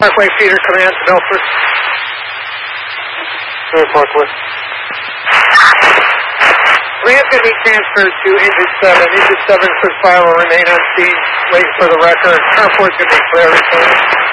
Parkway Feeder Command to Belfort. Clear Parkway. Command's going to be transferred to Engine 7. Engine 7 quick fire will remain on scene, waiting for the record. Convoy's going to be clear.